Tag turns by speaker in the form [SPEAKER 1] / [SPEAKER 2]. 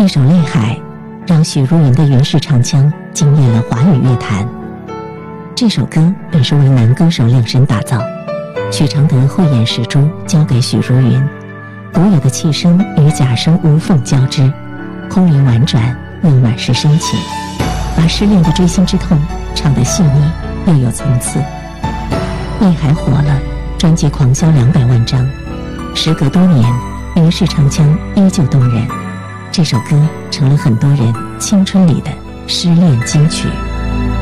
[SPEAKER 1] 首《泪海》让许茹芸的原式唱腔惊艳了华语乐坛。这首歌本是为男歌手量身打造，许常德慧眼识珠交给许茹芸，独有的气声与假声无缝交织，空灵婉转又满是深情，把失恋的锥心之痛唱得细腻又有层次。《泪海》火了，专辑狂销200万张，时隔多年，原式唱腔依旧动人。这首歌成了很多人青春里的失恋金曲。